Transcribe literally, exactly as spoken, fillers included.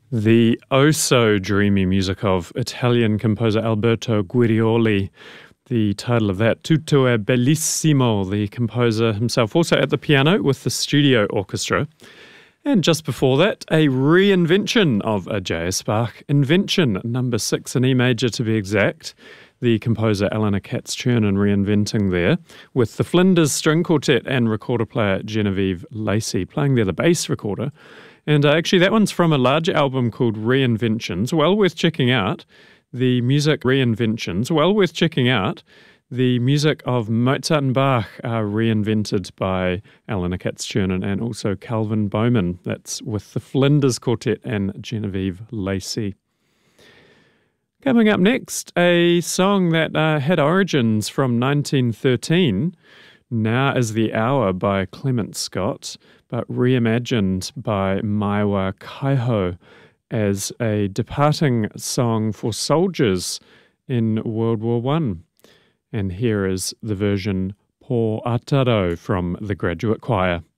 The oh-so-dreamy music of Italian composer Alberto Guirioli. The title of that, Tutto è bellissimo, the composer himself also at the piano with the studio orchestra. And just before that, a reinvention of a J S Bach invention, number six in E major to be exact. The composer Eleanor Katz-Chernin reinventing there, with the Flinders String Quartet and recorder player Genevieve Lacey playing there the bass recorder. And uh, actually that one's from a larger album called Reinventions, well worth checking out. The music Reinventions, well worth checking out. The music of Mozart and Bach are reinvented by Eleanor Katz-Chernin and also Calvin Bowman. That's with the Flinders Quartet and Genevieve Lacey. Coming up next, a song that uh, had origins from nineteen thirteen, Now is the Hour by Clement Scott, but reimagined by Maua Kaiho as a departing song for soldiers in World War One. And here is the version Por Ataro from the Graduate Choir.